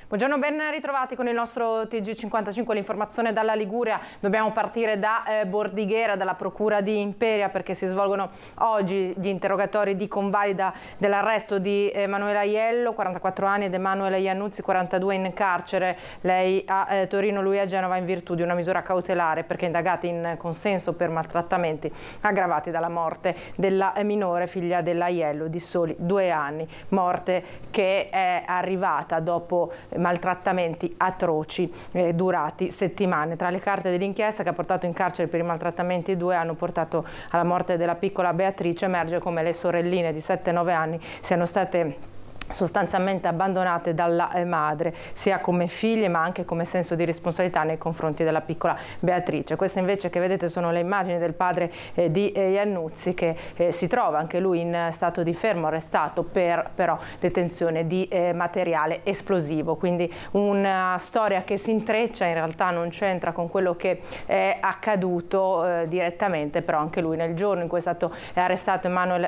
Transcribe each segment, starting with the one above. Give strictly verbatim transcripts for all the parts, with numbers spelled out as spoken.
Buongiorno, ben ritrovati con il nostro T G cinquantacinque, l'informazione dalla Liguria. Dobbiamo partire da eh, Bordighera, dalla Procura di Imperia, perché si svolgono oggi gli interrogatori di convalida dell'arresto di Emanuela Aiello, quarantaquattro anni, ed Emanuele Iannuzzi, quarantadue, in carcere, lei a eh, Torino, lui a Genova, in virtù di una misura cautelare perché indagati in consenso per maltrattamenti aggravati dalla morte della minore figlia dell'Aiello di soli due anni, morte che è arrivata dopo maltrattamenti atroci eh, durati settimane. Tra le carte dell'inchiesta che ha portato in carcere per i maltrattamenti due hanno portato alla morte della piccola Beatrice, emerge come le sorelline di sette nove anni siano state sostanzialmente abbandonate dalla madre, sia come figlie ma anche come senso di responsabilità nei confronti della piccola Beatrice. Queste invece che vedete sono le immagini del padre eh, di eh, Iannuzzi, che eh, si trova anche lui in stato di fermo arrestato per però detenzione di eh, materiale esplosivo. Quindi una storia che si intreccia, in realtà non c'entra con quello che è accaduto eh, direttamente, però anche lui nel giorno in cui è stato arrestato Emanuele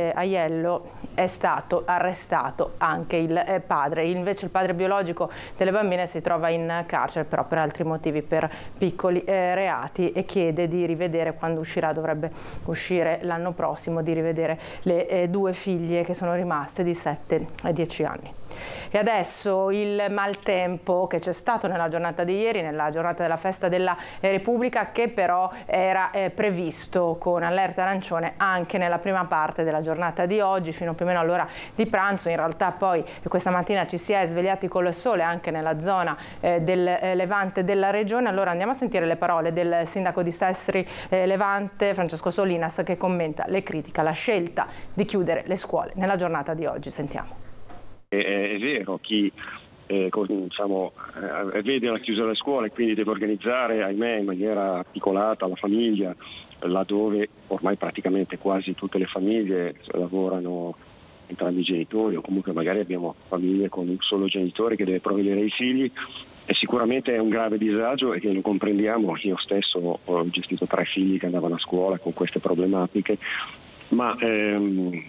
Aiello è stato arrestato anche il eh, padre. Invece il padre biologico delle bambine si trova in carcere però per altri motivi, per piccoli eh, reati, e chiede di rivedere, quando uscirà, dovrebbe uscire l'anno prossimo, di rivedere le eh, due figlie che sono rimaste di sette e dieci anni. E adesso il maltempo che c'è stato nella giornata di ieri, nella giornata della festa della Repubblica, che però era eh, previsto con allerta arancione anche nella prima parte della giornata di oggi, fino più o meno all'ora di pranzo. In realtà poi questa mattina ci si è svegliati con il sole anche nella zona eh, del eh, Levante della regione. Allora andiamo a sentire le parole del sindaco di Sestri eh, Levante, Francesco Solinas, che commenta le critiche alla scelta di chiudere le scuole nella giornata di oggi. Sentiamo. È, è vero, chi eh, diciamo, eh, vede la chiusura delle scuole, quindi deve organizzare, ahimè, in maniera articolata la famiglia, laddove ormai praticamente quasi tutte le famiglie lavorano entrambi i genitori, o comunque magari abbiamo famiglie con un solo genitore che deve provvedere ai figli, e sicuramente è un grave disagio e che lo comprendiamo. Io stesso ho gestito tre figli che andavano a scuola con queste problematiche, ma ehm,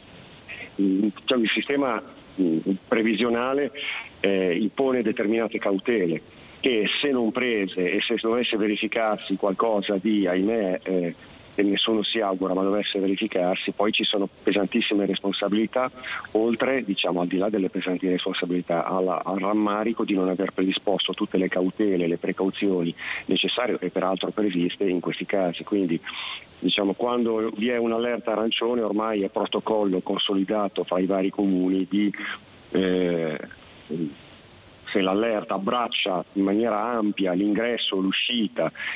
diciamo, il sistema previsionale eh, impone determinate cautele che, se non prese e se dovesse verificarsi qualcosa di, ahimè, eh, e nessuno si augura, ma dovesse verificarsi, poi ci sono pesantissime responsabilità, oltre, diciamo, al di là delle pesanti responsabilità, alla, al rammarico di non aver predisposto tutte le cautele, le precauzioni necessarie e peraltro previste in questi casi. Quindi, diciamo, quando vi è un'allerta arancione, ormai è protocollo consolidato fra i vari comuni di eh, se l'allerta abbraccia in maniera ampia l'ingresso, l'uscita